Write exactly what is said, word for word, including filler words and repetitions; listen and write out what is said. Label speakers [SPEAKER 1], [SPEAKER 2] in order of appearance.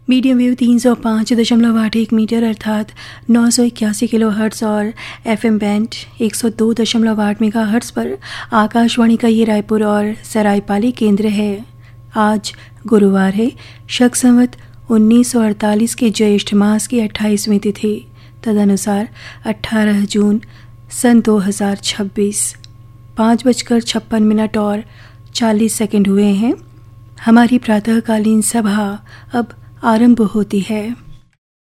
[SPEAKER 1] Medium wave तीन सौ पाँच दशमलव आठ एक मीटर अर्थात नौ सौ इक्यासी किलो हर्ट्ज़ और एफएम बैंड एक सौ दो दशमलव आठ मेगा हर्ट्ज़ पर आकाशवाणी का ये रायपुर और सरायपाली केंद्र है। आज गुरुवार है, शक संवत उन्नीस सौ अड़तालीस के ज्येष्ठ मास की अट्ठाईसवीं तिथि, तदनुसार अठारह जून सन दो हज़ार छब्बीस। पाँच बजकर छप्पन मिनट और चालीस सेकंड हुए हैं। हमारी प्रातःकालीन सभा अब आरंभ होती है।